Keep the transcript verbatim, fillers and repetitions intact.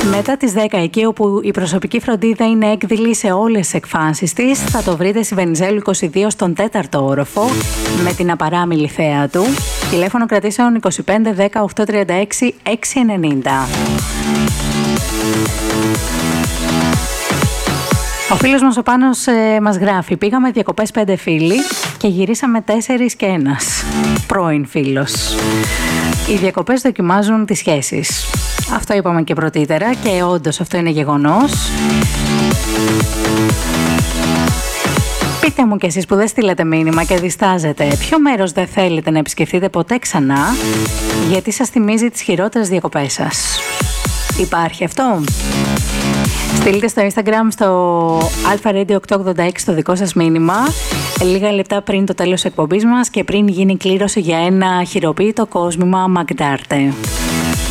Μετά τις δέκα, εκεί όπου η προσωπική φροντίδα είναι έκδηλη σε όλες τις εκφάνσεις της, θα το βρείτε στη Βενιζέλου είκοσι δύο στον τέταρτο όροφο με την απαράμιλη θέα του. Τηλέφωνο κρατήσεων είκοσι πέντε δέκα οκτακόσια τριάντα έξι εξακόσια ενενήντα. Ο φίλος μας ο Πάνος ε, μας γράφει: πήγαμε διακοπές πέντε φίλοι και γυρίσαμε τέσσερις και ένας. Πρώην φίλος. Οι διακοπές δοκιμάζουν τις σχέσεις. Αυτό είπαμε και πρωτήτερα και όντως αυτό είναι γεγονός. Πείτε μου κι εσείς που δεν στείλετε μήνυμα και διστάζετε, ποιο μέρος δεν θέλετε να επισκεφτείτε ποτέ ξανά, γιατί σας θυμίζει τις χειρότερες διακοπές σας. Υπάρχει αυτό? Στείλτε στο Instagram στο alpha radio οκτακόσια ογδόντα έξι το δικό σας μήνυμα λίγα λεπτά πριν το τέλος της εκπομπής μας και πριν γίνει κλήρωση για ένα χειροποίητο κόσμημα Magdarte.